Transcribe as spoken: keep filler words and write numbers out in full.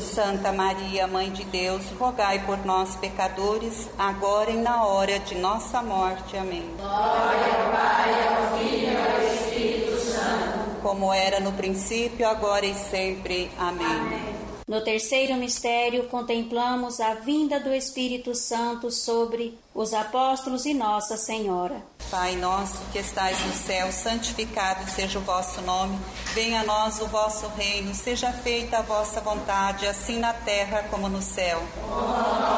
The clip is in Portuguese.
Santa Maria, Mãe de Deus, rogai por nós, pecadores, agora e na hora de nossa morte. Amém. Glória ao Pai, ao Filho e ao Espírito Santo, como era no princípio, agora e sempre. Amém. Amém. No terceiro mistério, contemplamos a vinda do Espírito Santo sobre os apóstolos e Nossa Senhora. Pai nosso que estais no céu, santificado seja o vosso nome. Venha a nós o vosso reino, seja feita a vossa vontade, assim na terra como no céu.